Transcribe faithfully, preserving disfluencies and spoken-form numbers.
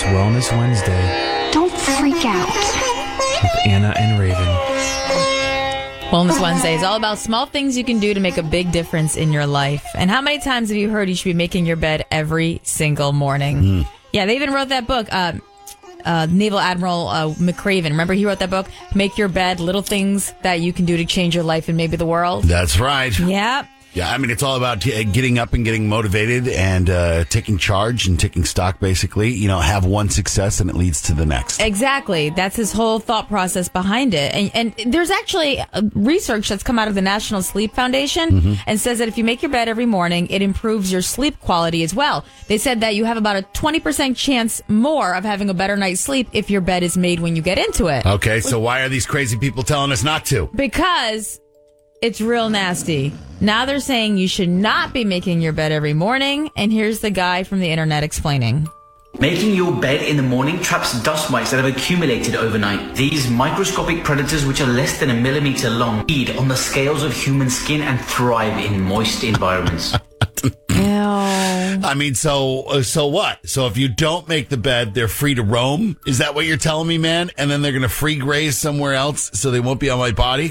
It's Wellness Wednesday. Don't freak out. With Anna and Raven. Wellness Wednesday is all about small things you can do to make a big difference in your life. And how many times have you heard you should be making your bed every single morning? Mm. Yeah, they even wrote that book. Uh, uh, Naval Admiral uh, McRaven. Remember he wrote that book? Make Your Bed, Little Things That You Can Do to Change Your Life and Maybe the World. That's right. Yeah. Yeah, I mean, it's all about t- getting up and getting motivated and uh, taking charge and taking stock, basically. You know, have one success and it leads to the next. Exactly. That's his whole thought process behind it. And, and there's actually uh, research that's come out of the National Sleep Foundation mm-hmm. and says that if you make your bed every morning, it improves your sleep quality as well. They said that you have about a twenty percent chance more of having a better night's sleep if your bed is made when you get into it. Okay, so why are these crazy people telling us not to? Because it's real nasty. Now they're saying you should not be making your bed every morning. And here's the guy from the internet explaining. Making your bed in the morning traps dust mites that have accumulated overnight. These microscopic predators, which are less than a millimeter long, feed on the scales of human skin and thrive in moist environments. I mean, so uh, so what? So if you don't make the bed, they're free to roam? Is that what you're telling me, man? And then they're going to free graze somewhere else so they won't be on my body?